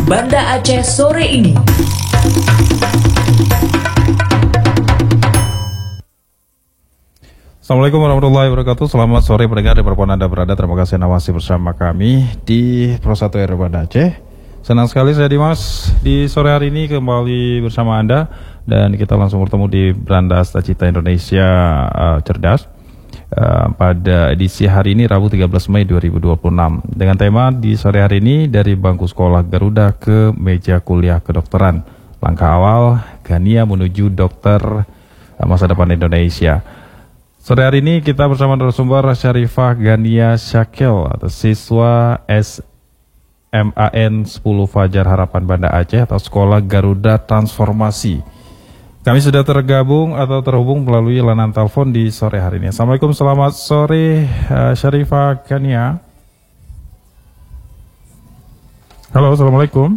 Banda Aceh sore ini. Assalamualaikum warahmatullahi wabarakatuh. Selamat sore pendengar dimanapun Anda berada. Terima kasih Anda masih bersama kami di Pro 1 RRI Banda Aceh. Senang sekali saya Dimas di sore hari ini kembali bersama Anda. Dan kita langsung bertemu di Beranda Cita Indonesia Cerdas pada edisi hari ini Rabu 13 Mei 2026 dengan tema di sore hari ini dari bangku sekolah Garuda ke meja kuliah kedokteran, langkah awal Gania menuju dokter masa depan Indonesia. Sore hari ini kita bersama narasumber Syarifah Gania Syakil atau siswa SMAN 10 Fajar Harapan Banda Aceh atau Sekolah Garuda Transformasi. Kami sudah terhubung melalui layanan telepon di sore hari ini. Assalamualaikum, selamat sore Syarifah Gania. Halo, assalamualaikum.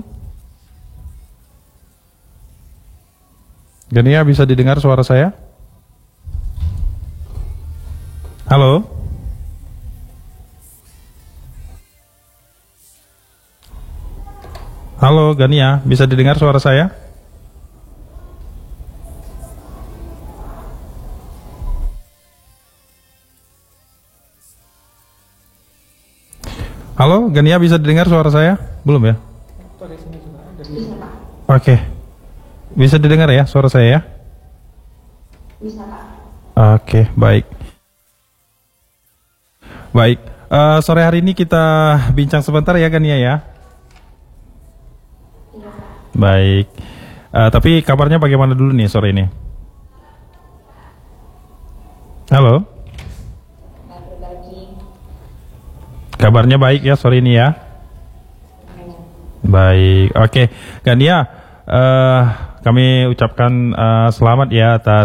Gania, bisa didengar suara saya? Halo. Halo Gania, bisa didengar suara saya? Halo Gania, bisa didengar suara saya? Belum ya? Oke. Bisa didengar ya suara saya ya? Bisa Pak. Oke, baik. Baik, sore hari ini kita bincang sebentar ya Gania ya. Baik, tapi kabarnya bagaimana dulu nih sore ini? Halo. Kabarnya baik ya sore ini ya. Baik, oke Gania, kami ucapkan selamat ya atas